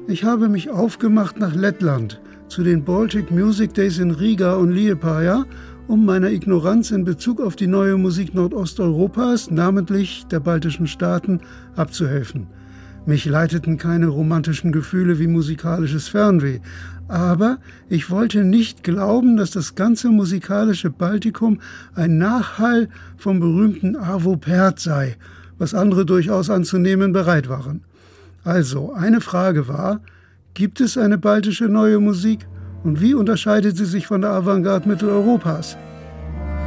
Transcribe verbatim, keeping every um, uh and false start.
Ich habe mich aufgemacht nach Lettland, zu den Baltic Music Days in Riga und Liepāja, um meiner Ignoranz in Bezug auf die neue Musik Nordosteuropas, namentlich der baltischen Staaten, abzuhelfen. Mich leiteten keine romantischen Gefühle wie musikalisches Fernweh, aber ich wollte nicht glauben, dass das ganze musikalische Baltikum ein Nachhall vom berühmten Arvo Pärt sei, was andere durchaus anzunehmen bereit waren. Also, eine Frage war, gibt es eine baltische neue Musik und wie unterscheidet sie sich von der Avantgarde Mitteleuropas?